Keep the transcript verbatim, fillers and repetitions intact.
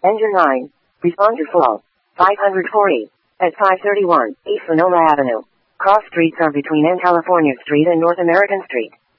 Engine nine. Responder full. five hundred forty. At five thirty-one, East Sonoma Avenue. Cross streets are between N California Street and North American Street.